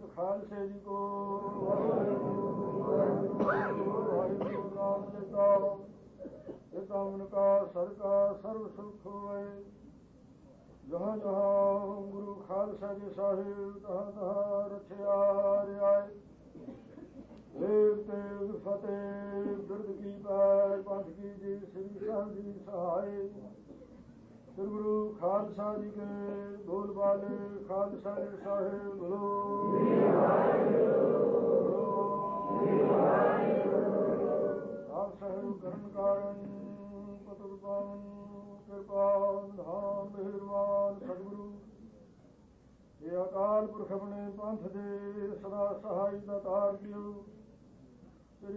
ਸਤਿ ਖਾਲਸੇ ਜੀ ਕੋ। ਵਾਹਿਗੁਰੂ ਨਾਮ ਦੇਤਾ ਪਿਤਾ ਮਨ ਕਾ ਸਰਕਾ ਸਰਬ ਸੁਖ ਹੋਏ। ਜਹਾਂ ਜਹਾਂ ਗੁਰੂ ਖਾਲਸਾ ਜੀ ਸਾਹਿਬ ਤਹਾਂ ਤਹਾਂ ਰਚਿਆ ਰਿਆਏ। ਏਕ ਤੇਗ ਫਤਿਹ ਬਿਰਦ ਕੀ ਪੈਰ ਪੰਥ ਕੀ ਜੀ ਸ੍ਰੀ ਸਾਹਿਬ ਜੀ ਸਹਾਏ। ਸ੍ਰੀ ਗੁਰੂ ਖਾਲਸਾ ਜੀ ਕੇ ਬੋਲ ਬਾਲੇ ਖਾਲਸਾ ਜੀ ਸਾਹਿਬ ਬੋਲੋ। ਆਪ ਸਾਹਿਬ ਕਰਨ ਕਾਰਨ ਪਤਿ ਪਾਵਨ ਕਿਰਪਾਲ ਧਾਮ ਮਿਹਰਬਾਨ ਸਤਿਗੁਰੂ। ਇਹ ਅਕਾਲ ਪੁਰਖ ਆਪਣੇ ਪੰਥ ਦੇ ਸਦਾ ਸਹਾਈ ਦਾ ਤਾਰ ਦਿਓ।